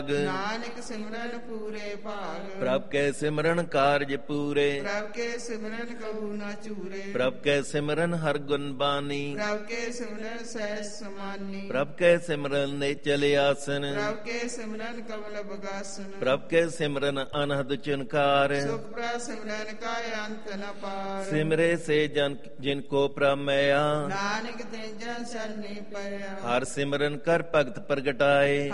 ਨਾਨਕ ਸਿਮਰਨ ਪੂਰੇ ਭਾਗ। ਪ੍ਰਭ ਕੈ ਸਿਮਰਨ ਕਾਰਜ ਪੂਰੇ, ਪ੍ਰਭ ਕੇ ਸਿਮਰਨ ਕਹੂ ਨਾ ਚੂਰੇ। ਪ੍ਰਭ ਕੈ ਸਿਮਰਨ ਹਰ ਗੁਣ ਬਾਣੀ, ਪ੍ਰਭ ਕੇ ਸਿਮਰਨ ਸਹਿਜ ਸਮਾਨੀ। ਪ੍ਰਭ ਕੈ ਸਿਮਰਨ ਨਿਚਲ ਆਸਨ, ਪ੍ਰਭ ਕੇ ਸਿਮਰਨ ਕਮਲ ਬਗਾਸਨ। ਪ੍ਰਭ ਕੈ ਸਿਮਰਨ ਅਨਹਦ ਚੁਨਕਾਰ, ਸੁਖ ਪ੍ਰਭ ਸਿਮਰਨ ਕਾ ਅੰਤ ਨ ਪਾਰ। ਸਿਮਰੇ ਸੇ ਜਨ ਜਿਨ ਕੋ ਪ੍ਰਮੇਇਆ, ਨਾਨਕ ਤੇ ਜਨ ਸਰਨੀ ਪਿਆ। ਹਰ ਸਿਮਰਨ ਕਰ ਭਗਤ ਪ੍ਰਗਟਾਏ।